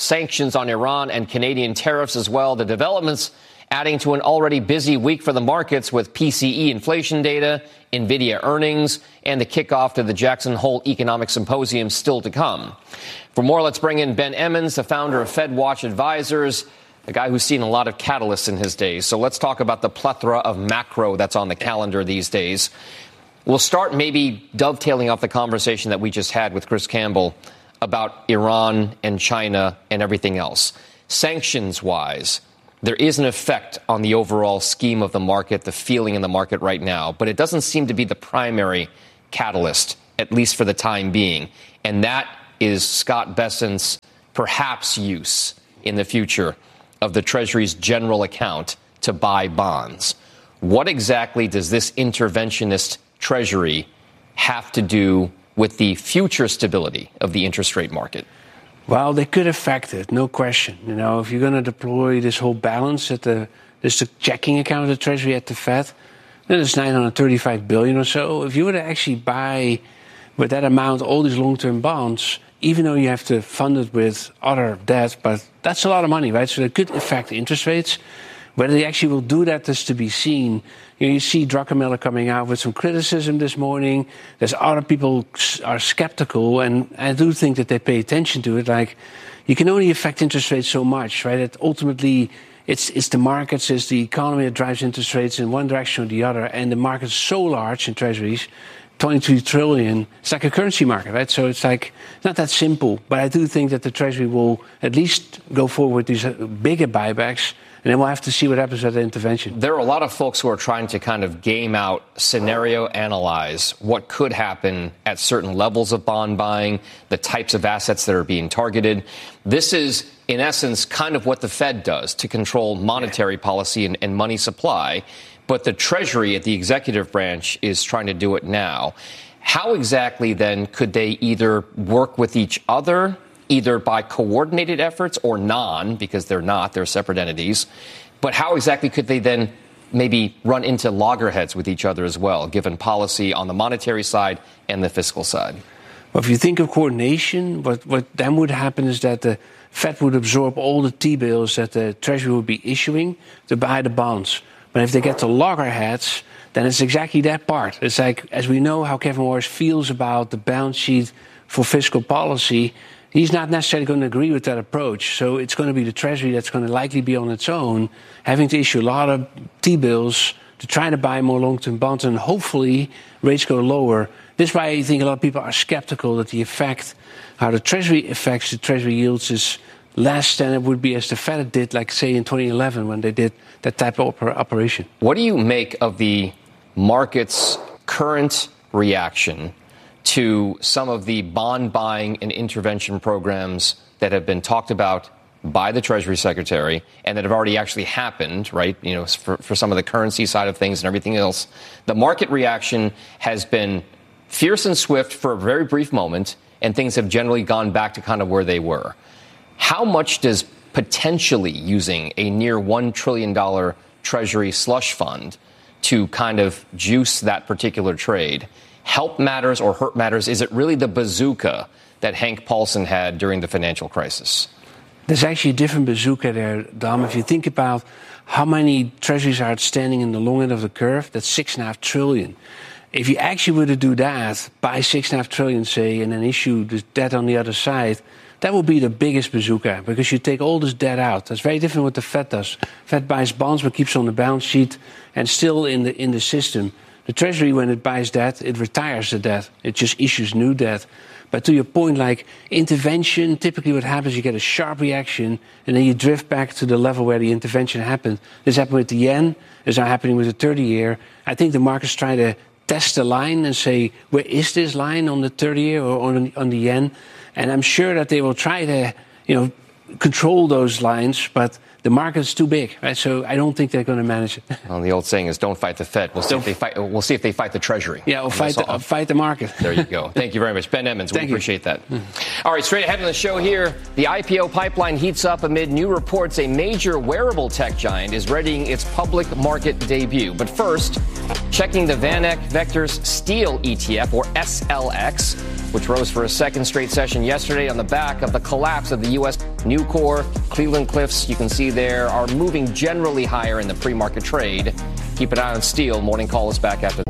sanctions on Iran and Canadian tariffs as well. The developments adding to an already busy week for the markets with PCE inflation data, NVIDIA earnings, and the kickoff to the Jackson Hole Economic Symposium still to come. For more, let's bring in Ben Emmons, the founder of FedWatch Advisors, a guy who's seen a lot of catalysts in his days. So let's talk about the plethora of macro that's on the calendar these days. We'll start maybe dovetailing off the conversation that we just had with Chris Campbell about Iran and China and everything else. Sanctions-wise, there is an effect on the overall scheme of the market, the feeling in the market right now, but it doesn't seem to be the primary catalyst, at least for the time being. And that is Scott Bessent's perhaps use in the future of the Treasury's general account to buy bonds. What exactly does this interventionist Treasury have to do with the future stability of the interest rate market? Well, they could affect it, no question. You know, if you're going to deploy this whole balance at there's the checking account of the Treasury at the Fed, then it's $935 billion or so. If you were to actually buy with that amount all these long-term bonds, even though you have to fund it with other debt, but that's a lot of money, right? So it could affect interest rates. Whether they actually will do that is to be seen. You see Druckenmiller coming out with some criticism this morning. There's other people are skeptical, and I do think that they pay attention to it. Like, you can only affect interest rates so much, right? It ultimately, it's the markets, it's the economy that drives interest rates in one direction or the other, and the market's so large in treasuries, 22 trillion. It's like a currency market, right? So it's like, it's not that simple. But I do think that the Treasury will at least go forward with these bigger buybacks. And then we'll have to see what happens with the intervention. There are a lot of folks who are trying to kind of game out, scenario analyze what could happen at certain levels of bond buying, the types of assets that are being targeted. This is, in essence, kind of what the Fed does to control monetary policy and money supply. But the Treasury at the executive branch is trying to do it now. How exactly, then, could they either work with each other, either by coordinated efforts or because they're not, they're separate entities. But how exactly could they then maybe run into loggerheads with each other as well, given policy on the monetary side and the fiscal side? Well, if you think of coordination, what then would happen is that the Fed would absorb all the T-bills that the Treasury would be issuing to buy the bonds. But if they get to loggerheads, then it's exactly that part. It's like, as we know how Kevin Warsh feels about the balance sheet for fiscal policy, he's not necessarily going to agree with that approach. So it's going to be the Treasury that's going to likely be on its own, having to issue a lot of T-bills to try to buy more long-term bonds, and hopefully rates go lower. This is why I think a lot of people are skeptical that the effect, how the Treasury affects the Treasury yields, is less than it would be as the Fed did, like, say, in 2011 when they did that type of operation. What do you make of the market's current reaction to some of the bond buying and intervention programs that have been talked about by the Treasury Secretary and that have already actually happened, right? You know, for some of the currency side of things and everything else? The market reaction has been fierce and swift for a very brief moment, and things have generally gone back to kind of where they were. How much does potentially using a near $1 trillion Treasury slush fund to kind of juice that particular trade help matters or hurt matters? Is it really the bazooka that Hank Paulson had during the financial crisis? There's actually a different bazooka there, Dom. If you think about how many treasuries are outstanding in the long end of the curve, that's $6.5 trillion. If you actually were to do that, buy $6.5 trillion, say, and then issue the debt on the other side, that would be the biggest bazooka, because you take all this debt out. That's very different what the Fed does. Fed buys bonds but keeps on the balance sheet and still in the system. The Treasury, when it buys debt, it retires the debt. It just issues new debt. But to your point, like intervention, typically what happens, you get a sharp reaction, and then you drift back to the level where the intervention happened. This happened with the yen. It's now happening with the 30-year. I think the market's trying to test the line and say, where is this line on the 30-year or on the yen? And I'm sure that they will try to, control those lines, but the market's too big, right? So I don't think they're going to manage it. Well, the old saying is, don't fight the Fed. We'll see if they fight the Treasury. Yeah, or fight the market. There you go. Thank you very much. Ben Emmons, we appreciate that. All right, straight ahead on the show here, the IPO pipeline heats up amid new reports a major wearable tech giant is readying its public market debut. But first, Checking the VanEck Vectors Steel ETF, or SLX, which rose for a second straight session yesterday on the back of the collapse of the U.S. Nucor, Cleveland-Cliffs, you can see there, are moving generally higher in the pre-market trade. Keep an eye on steel. Morning Call is back after